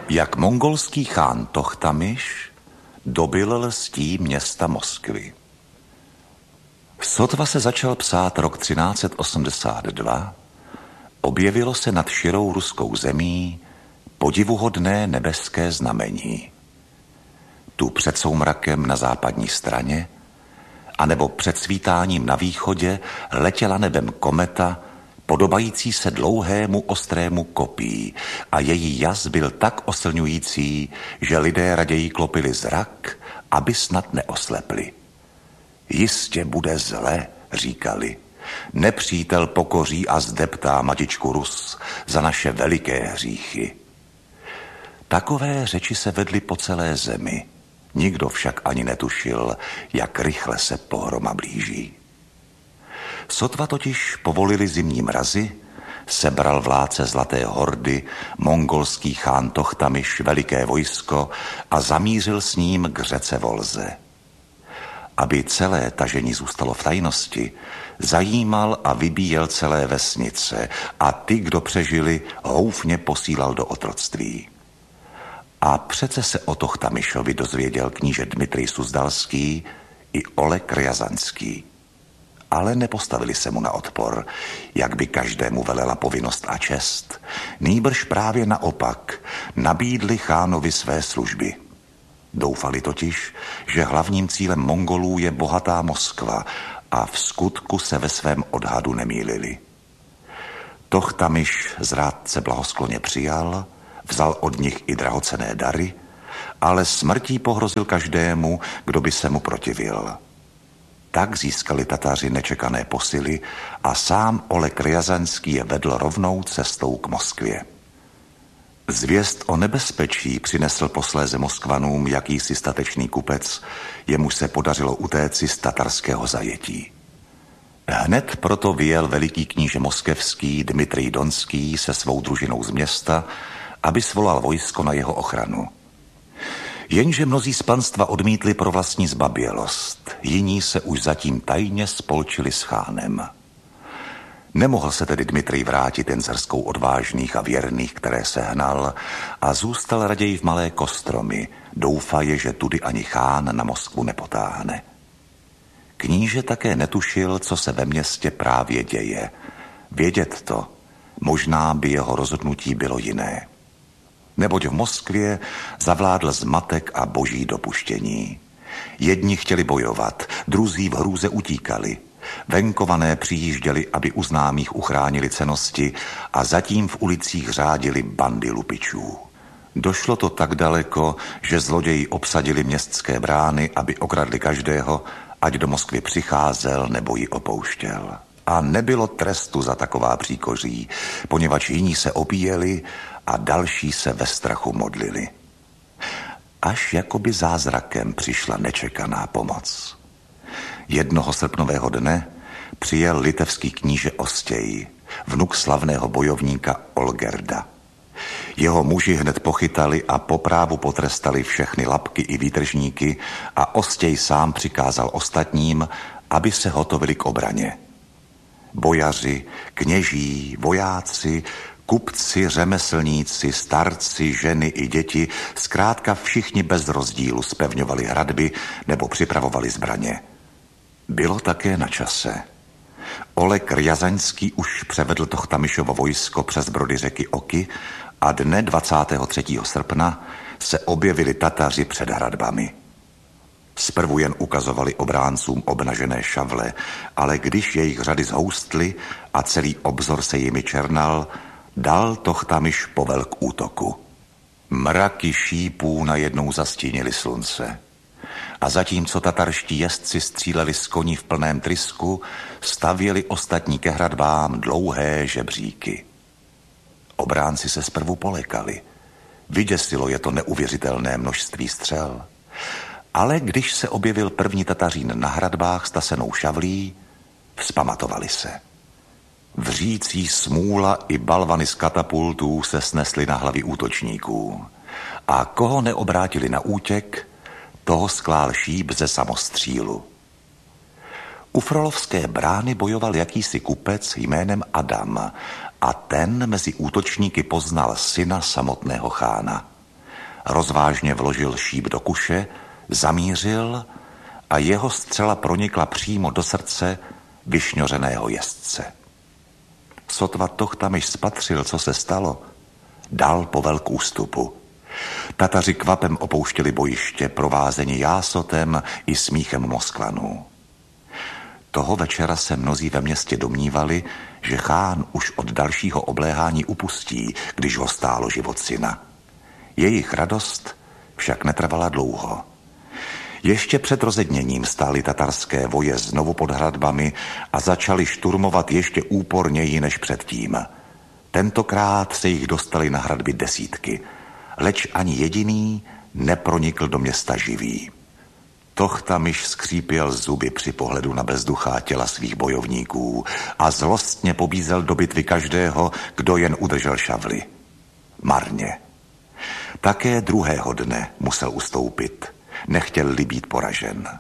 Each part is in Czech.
Jak mongolský chán Tochtamiš dobyl lstí města Moskvy. Sotva se začal psát rok 1382, objevilo se nad širou ruskou zemí podivuhodné nebeské znamení. Tu před soumrakem na západní straně, anebo před svítáním na východě letěla nebem kometa, podobající se dlouhému ostrému kopí, a její jas byl tak oslňující, že lidé raději klopili zrak, aby snad neoslepli. Jistě bude zle, říkali. Nepřítel pokoří a zdeptá matičku Rus za naše veliké hříchy. Takové řeči se vedly po celé zemi. Nikdo však ani netušil, jak rychle se pohroma blíží. Sotva totiž povolili zimní mrazy, sebral vládce Zlaté hordy, mongolský chán Tochtamiš veliké vojsko a zamířil s ním k řece Volze. Aby celé tažení zůstalo v tajnosti, zajímal a vybíjel celé vesnice a ty, kdo přežili, houfně posílal do otroctví. A přece se o Tochtamišovi dozvěděl kníže Dmitrij Suzdalský i Oleg Rjazanský. Ale nepostavili se mu na odpor, jak by každému velela povinnost a čest. Nýbrž právě naopak nabídli chánovi své služby. Doufali totiž, že hlavním cílem Mongolů je bohatá Moskva, a v skutku se ve svém odhadu nemýlili. Tochtamiš zrádce blahoskloně přijal, vzal od nich i drahocenné dary, ale smrtí pohrozil každému, kdo by se mu protivil. Tak získali Tatáři nečekané posily a sám Oleg Rjazanský je vedl rovnou cestou k Moskvě. Zvěst o nebezpečí přinesl posléze Moskvanům jakýsi statečný kupec, jemuž se podařilo utéci z tatarského zajetí. Hned proto vyjel veliký kníže moskevský Dmitrij Donský se svou družinou z města, aby svolal vojsko na jeho ochranu. Jenže mnozí z panstva odmítli pro vlastní zbabělost, jiní se už zatím tajně spolčili s chánem. Nemohl se tedy Dmitrij vrátit jen s hrskou odvážných a věrných, které sehnal, a zůstal raději v Malé Kostromi, doufaje, že tudy ani chán na Moskvu nepotáhne. Kníže také netušil, co se ve městě právě děje. Vědět to, možná by jeho rozhodnutí bylo jiné. Neboť v Moskvě zavládl zmatek a boží dopuštění. Jedni chtěli bojovat, druzí v hrůze utíkali. Venkované přijížděli, aby u známých uchránili cennosti, a zatím v ulicích řádili bandy lupičů. Došlo to tak daleko, že zloději obsadili městské brány, aby okradli každého, ať do Moskvy přicházel nebo ji opouštěl. A nebylo trestu za taková příkoří, poněvadž jiní se opíjeli a další se ve strachu modlili. Až jakoby zázrakem přišla nečekaná pomoc. Jednoho srpnového dne přijel litevský kníže Ostěj, vnuk slavného bojovníka Olgerda. Jeho muži hned pochytali a po právu potrestali všechny lapky i výtržníky a Ostěj sám přikázal ostatním, aby se hotovili k obraně. Bojaři, kněží, vojáci, kupci, řemeslníci, starci, ženy i děti, zkrátka všichni bez rozdílu zpevňovali hradby nebo připravovali zbraně. Bylo také na čase. Oleg Rjazaňský už převedl Tochtamišovo vojsko přes brody řeky Oky a dne 23. srpna se objevili Tataři před hradbami. Zprvu jen ukazovali obráncům obnažené šavle, ale když jejich řady zhoustly a celý obzor se jimi černal, dal Tochtamiš povel k útoku. Mraky šípů najednou zastínily slunce. A zatímco tatarští jezdci stříleli z koní v plném trysku, stavěli ostatní ke hradbám dlouhé žebříky. Obránci se zprvu polekali. Vyděsilo je to neuvěřitelné množství střel. Ale když se objevil první Tatařín na hradbách s tasenou šavlí, vzpamatovali se. Vřící smůla i balvany z katapultů se snesly na hlavy útočníků. A koho neobrátili na útěk, toho sklál šíp ze samostřílu. U Frolovské brány bojoval jakýsi kupec jménem Adam a ten mezi útočníky poznal syna samotného chána. rozvážně vložil šíp do kuše, zamířil a jeho střela pronikla přímo do srdce vyšňořeného jezdce. Sotva Tochtamiš spatřil, co se stalo, dal povel k ústupu. Tataři kvapem opouštěli bojiště, provázeni jásotem i smíchem Moskvanů. Toho večera se mnozí ve městě domnívali, že chán už od dalšího obléhání upustí, když ho stálo život syna. Jejich radost však netrvala dlouho. Ještě před rozedněním stály tatarské voje znovu pod hradbami a začali šturmovat ještě úporněji než předtím. Tentokrát se jich dostali na hradby desítky, leč ani jediný nepronikl do města živý. Tochtamiš skřípěl zuby při pohledu na bezduchá těla svých bojovníků a zlostně pobízel do bitvy každého, kdo jen udržel šavli. Marně. Také druhého dne musel ustoupit, nechtěl-li být poražen.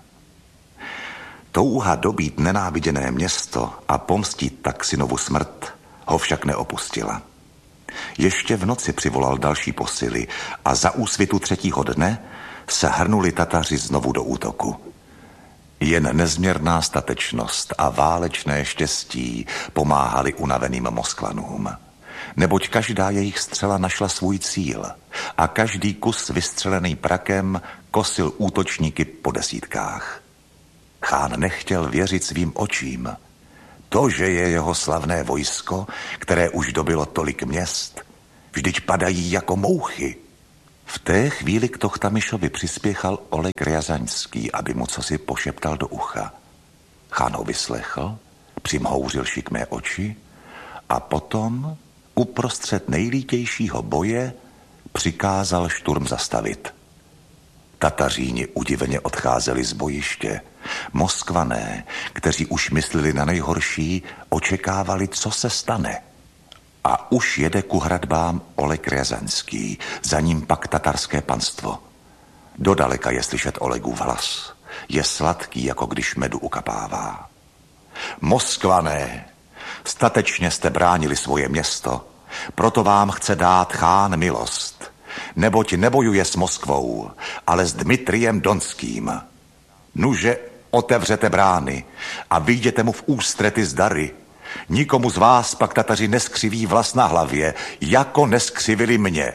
Touha dobít nenáviděné město a pomstit tak synovu smrt ho však neopustila. Ještě v noci přivolal další posily a za úsvitu třetího dne se hrnuli Tataři znovu do útoku. Jen nezměrná statečnost a válečné štěstí pomáhali unaveným Moskvanům. Neboť každá jejich střela našla svůj cíl a každý kus vystřelený prakem kosil útočníky po desítkách. Chán nechtěl věřit svým očím. To, že je jeho slavné vojsko, které už dobylo tolik měst, vždyť padají jako mouchy. V té chvíli k Tochtamišovi přispěchal Oleg Rjazaňský, aby mu cosi pošeptal do ucha. Chán ho vyslechl, přimhouřil šikmé oči a potom uprostřed nejlítějšího boje přikázal šturm zastavit. Tataříni udiveně odcházeli z bojiště. Moskvané, kteří už mysleli na nejhorší, očekávali, co se stane. A už jede ku hradbám Oleg Rjazaňský, za ním pak tatarské panstvo. Dodaleka je slyšet Olegův hlas. Je sladký, jako když medu ukapává. Moskvané, statečně jste bránili svoje město, proto vám chce dát chán milost. Neboť nebojuje s Moskvou, ale s Dmitrijem Donským. Nuže otevřete brány a vyjděte mu v ústrety z dary. Nikomu z vás pak Tataři neskřiví vlas na hlavě, jako neskřivili mě.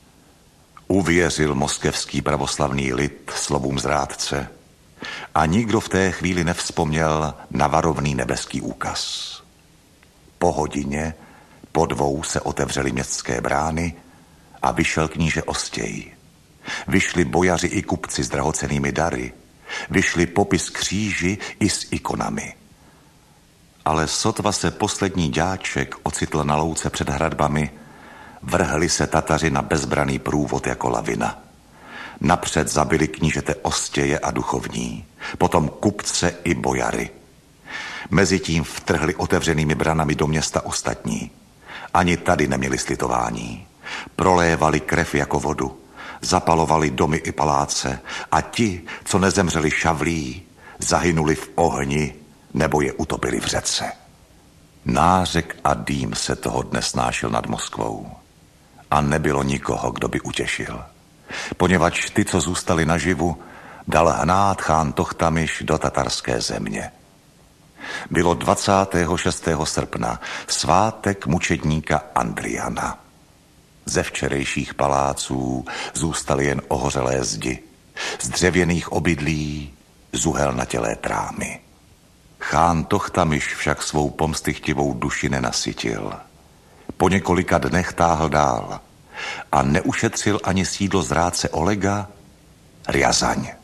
Uvěřil moskevský pravoslavný lid slovům zrádce a nikdo v té chvíli nevzpomněl na varovný nebeský úkaz. Po hodině, po dvou se otevřely městské brány a vyšel kníže Ostěj. Vyšli bojaři i kupci s drahocennými dary. Vyšli popis kříži i s ikonami. Ale sotva se poslední děáček ocitl na louce před hradbami, vrhli se Tataři na bezbraný průvod jako lavina. Napřed zabili knížete Ostěje a duchovní, potom kupce i bojary. Mezitím vtrhli otevřenými branami do města ostatní. Ani tady neměli slitování. Prolévali krev jako vodu, zapalovali domy i paláce a ti, co nezemřeli šavlí, zahynuli v ohni nebo je utopili v řece. Nářek a dým se toho dne snášel nad Moskvou a nebylo nikoho, kdo by utěšil. Poněvadž ty, co zůstali naživu, dal hnát chán Tochtamiš do tatarské země. Bylo 26. srpna, svátek mučedníka Andriana. Ze včerejších paláců zůstaly jen ohořelé zdi, z dřevěných obydlí zuhelnatělé trámy. Chán Tochtamiš však svou pomstychtivou duši nenasytil. Po několika dnech táhl dál a neušetřil ani sídlo zrádce Olega, Rjazaň.